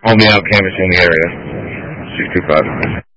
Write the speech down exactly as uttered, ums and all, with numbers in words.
only out canvassing the area. six two five.